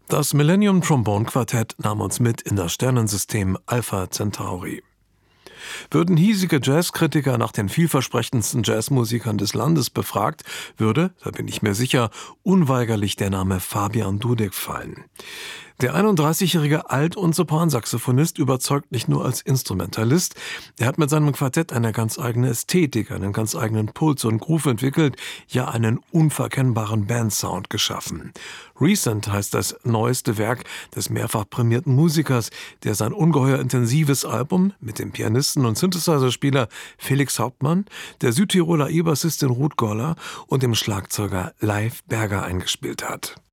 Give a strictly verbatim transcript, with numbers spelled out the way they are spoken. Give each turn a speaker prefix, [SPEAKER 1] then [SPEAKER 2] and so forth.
[SPEAKER 1] Das Millennium Trombone Quartett nahm uns mit in das Sternensystem Alpha Centauri. Würden hiesige Jazzkritiker nach den vielversprechendsten Jazzmusikern des Landes befragt, würde, da bin ich mir sicher, unweigerlich der Name Fabian Dudek fallen. Der einunddreißigjährige Alt- und Sopransaxophonist überzeugt nicht nur als Instrumentalist, er hat mit seinem Quartett eine ganz eigene Ästhetik, einen ganz eigenen Puls und Groove entwickelt, ja einen unverkennbaren Bandsound geschaffen. Recent heißt das neueste Werk des mehrfach prämierten Musikers, der sein ungeheuer intensives Album mit dem Pianisten und Synthesizer-Spieler Felix Hauptmann, der Südtiroler E-Bassistin Ruth Goller und dem Schlagzeuger Leif Berger eingespielt hat.